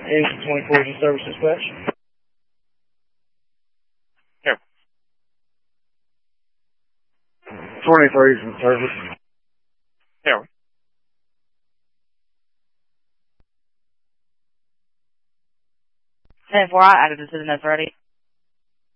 Engine 24 is in service dispatch. Here. 23 is in service. Here. 10-4, I added this in, that's ready.